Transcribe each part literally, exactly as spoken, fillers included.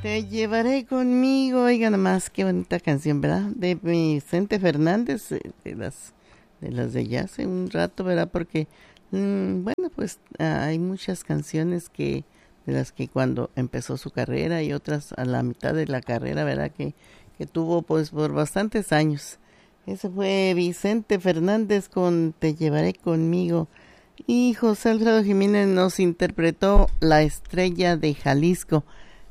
Te llevaré conmigo, oiga nomás, qué bonita canción, ¿verdad? De Vicente Fernández, eh, de las de las de ya hace un rato, ¿verdad? Porque, mm, bueno, pues ah, hay muchas canciones que de las que cuando empezó su carrera y otras a la mitad de la carrera, ¿verdad? Que, que tuvo pues por bastantes años. Ese fue Vicente Fernández con Te llevaré conmigo. Y José Alfredo Jiménez nos interpretó La estrella de Jalisco.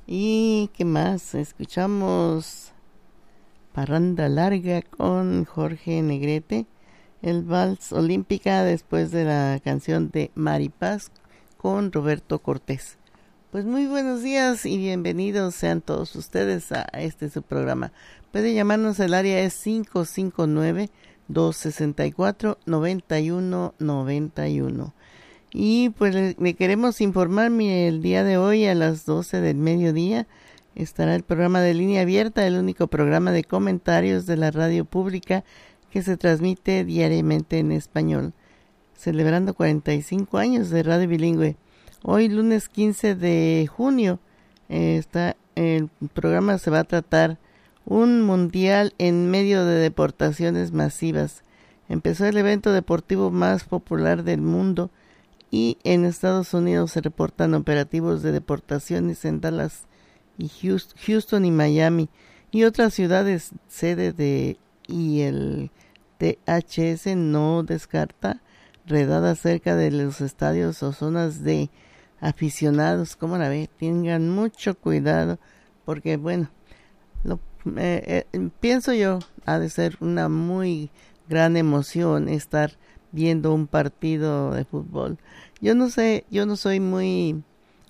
¿Y qué más? Escuchamos Parranda Larga con Jorge Negrete, el Vals Olímpica después de la canción de Maripaz con Roberto Cortés. Pues muy buenos días y bienvenidos sean todos ustedes a este su programa. Puede llamarnos, el área es cinco cinco nueve, dos seis cuatro, nueve uno nueve uno. Y pues le, le queremos informar, mire, el día de hoy a las doce del mediodía estará el programa de Línea Abierta, el único programa de comentarios de la radio pública que se transmite diariamente en español, celebrando cuarenta y cinco años de radio bilingüe. Hoy, lunes quince de junio, eh, está el programa se va a tratar un mundial en medio de deportaciones masivas. Empezó el evento deportivo más popular del mundo y en Estados Unidos se reportan operativos de deportaciones en Dallas y Houston y Miami y otras ciudades sede de, y el T H S no descarta redadas cerca de los estadios o zonas de aficionados. ¿Cómo la ve? Tengan mucho cuidado porque, bueno, lo, eh, eh, pienso yo, ha de ser una muy gran emoción estar viendo un partido de fútbol. Yo no sé, yo no soy muy,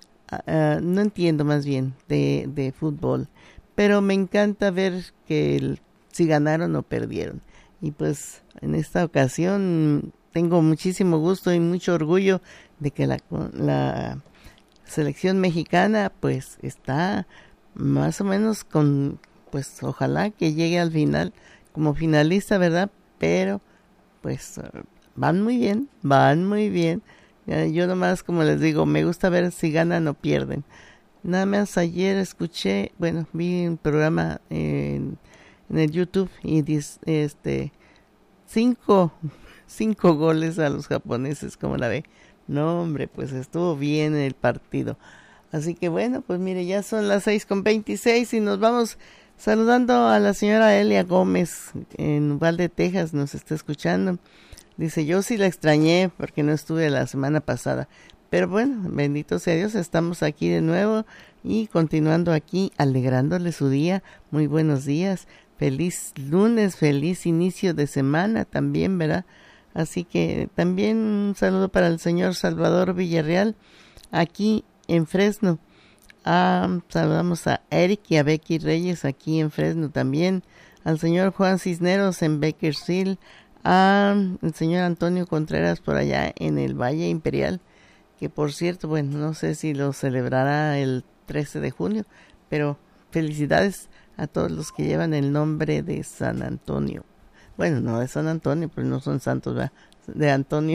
uh, no entiendo más bien de, de fútbol, pero me encanta ver que el, si ganaron o perdieron. Y pues en esta ocasión tengo muchísimo gusto y mucho orgullo de que la, la selección mexicana pues está más o menos con, pues ojalá que llegue al final como finalista, ¿verdad? Pero pues uh, van muy bien, van muy bien. Yo nomás, como les digo, me gusta ver si ganan o pierden. Nada más ayer escuché, bueno, vi un programa en, en el YouTube y dis, este cinco, cinco goles a los japoneses, como la ve. No, hombre, pues estuvo bien el partido. Así que bueno, pues mire, ya son las seis con veintiséis y nos vamos saludando a la señora Elia Gómez en Uvalde, Texas, nos está escuchando. Dice, yo sí la extrañé porque no estuve la semana pasada. Pero bueno, bendito sea Dios, estamos aquí de nuevo y continuando aquí, alegrándole su día. Muy buenos días, feliz lunes, feliz inicio de semana también, ¿verdad? Así que también un saludo para el señor Salvador Villarreal, aquí en Fresno. Ah, saludamos a Eric y a Becky Reyes aquí en Fresno también. Al señor Juan Cisneros en Bakersfield. A el señor Antonio Contreras por allá en el Valle Imperial, que por cierto, bueno, no sé si lo celebrará el trece de junio, pero felicidades a todos los que llevan el nombre de San Antonio. Bueno, no de San Antonio, pero no son santos, ¿verdad? De Antonio.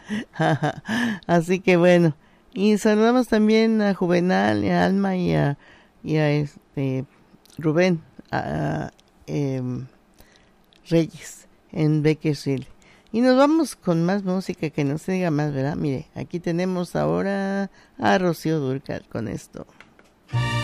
Así que bueno, y saludamos también a Juvenal, a Alma y a, y a este Rubén a, a, eh, Reyes en Bakersfield. Y nos vamos con más música, que no se diga más, ¿verdad? Mire, aquí tenemos ahora a Rocío Dúrcal con esto.